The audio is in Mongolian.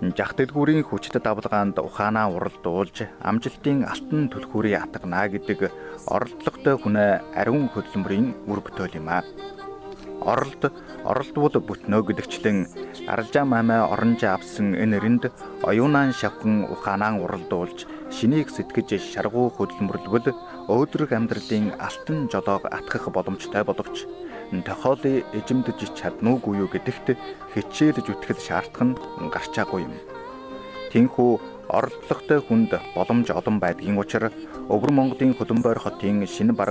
Жах дэлгүүрийн хүчит давлгаанд ухаанаа уралдуулж амжилтын алтан түлхүүрийг атгана гэдэг оролдлоготой хүнээ ариун хөдөлмөрийн үр бүтээл юм а. Оролдвол бүтнөө гэдэгчлэн аралжаа мамаа оронж авсан энэ нэрэнд оюунаа шавхан ухаанаа уралдуулж шинийг сэтгэж шаргуу хөдөлмөрлөвөл өөдрөг амьдралын алтан жолоог атгах боломжтой боловч тохиолын эжимдэж чаднуугүй юу гэдэгт хичээлж үтгэл шаардах нь гарчаагүй юм. Тинхүү оролдлоготой хүнд боломж олон байдгийн учраас Өвөр Монголын Хөлбөмбөр хотын шинэ бараг